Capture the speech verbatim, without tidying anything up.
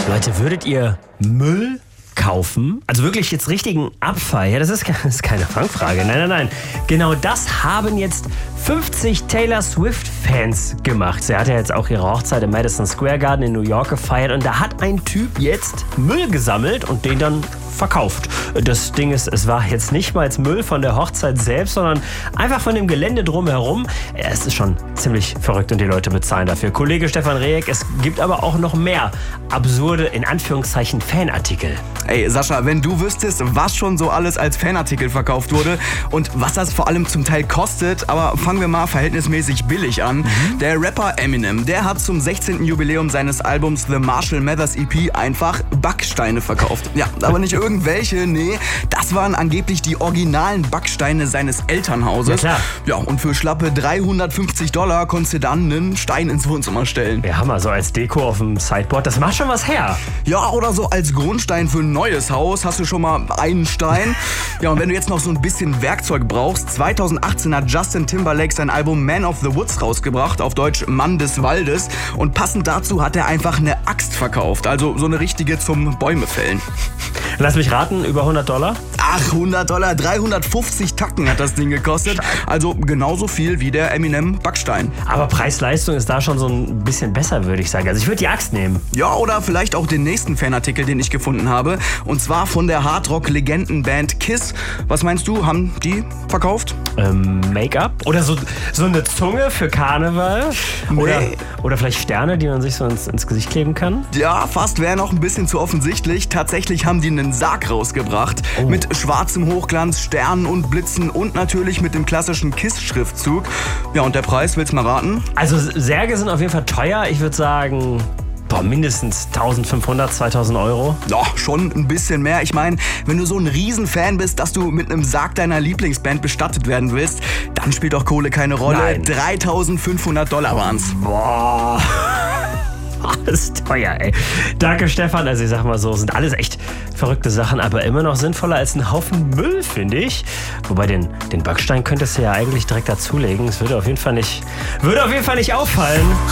Leute, würdet ihr Müll kaufen? Also wirklich jetzt richtigen Abfall? Ja, das ist, das ist keine Fangfrage. Nein, nein, nein. Genau das haben jetzt fünfzig Taylor Swift-Fans gemacht. Sie hat ja jetzt auch ihre Hochzeit im Madison Square Garden in New York gefeiert und da hat ein Typ jetzt Müll gesammelt und den dann verkauft. Das Ding ist, es war jetzt nicht mal Müll von der Hochzeit selbst, sondern einfach von dem Gelände drumherum. Es ist schon ziemlich verrückt und die Leute bezahlen dafür. Kollege Stefan Rehek, es gibt aber auch noch mehr absurde, in Anführungszeichen, Fanartikel. Ey, Sascha, wenn du wüsstest, was schon so alles als Fanartikel verkauft wurde und was das vor allem zum Teil kostet, aber fangen wir mal verhältnismäßig billig an. Mhm. Der Rapper Eminem, der hat zum sechzehnten Jubiläum seines Albums The Marshall Mathers E P einfach Backsteine verkauft. Ja, aber nicht irgendwelche, nee, das waren angeblich die originalen Backsteine seines Elternhauses. Ja, klar. Ja, und für schlappe dreihundertfünfzig Dollar konntest du dann einen Stein ins Wohnzimmer stellen. Ja, Hammer, so als Deko auf dem Sideboard, das macht schon was her. Ja, oder so als Grundstein für ein neues Haus hast du schon mal einen Stein. Ja, und wenn du jetzt noch so ein bisschen Werkzeug brauchst, zweitausendachtzehn hat Justin Timberlake sein Album Man of the Woods rausgebracht, auf Deutsch Mann des Waldes. Und passend dazu hat er einfach eine Axt verkauft, also so eine richtige zum Bäume fällen. Lass mich raten, über hundert Dollar? Ach, hundert Dollar, dreihundertfünfzig Tacken hat das Ding gekostet. Also genauso viel wie der Eminem Backstein. Aber Preis-Leistung ist da schon so ein bisschen besser, würde ich sagen. Also ich würde die Axt nehmen. Ja, oder vielleicht auch den nächsten Fanartikel, den ich gefunden habe. Und zwar von der Hardrock-Legendenband Kiss. Was meinst du, haben die verkauft? Ähm, Make-up? Oder so, so eine Zunge für Karneval? Oder, Nee. oder vielleicht Sterne, die man sich so ins, ins Gesicht kleben kann? Ja, fast wäre noch ein bisschen zu offensichtlich. Tatsächlich haben die einen Sarg rausgebracht. Oh. Mit schwarzem Hochglanz, Sternen und Blitzen und natürlich mit dem klassischen Kiss-Schriftzug. Ja, und der Preis, willst du mal raten? Also Särge sind auf jeden Fall teuer. Ich würde sagen, boah, mindestens eintausendfünfhundert, zweitausend Euro. Ja, schon ein bisschen mehr. Ich meine, wenn du so ein Riesenfan bist, dass du mit einem Sarg deiner Lieblingsband bestattet werden willst, dann spielt doch Kohle keine Rolle. Nein. dreitausendfünfhundert Dollar waren's. Boah. Das ist teuer, ey. Danke, Stefan. Also ich sag mal so, sind alles echt verrückte Sachen, aber immer noch sinnvoller als ein Haufen Müll, finde ich. Wobei den, den Backstein könntest du ja eigentlich direkt dazulegen. Es würde auf jeden Fall nicht, würde auf jeden Fall nicht auffallen.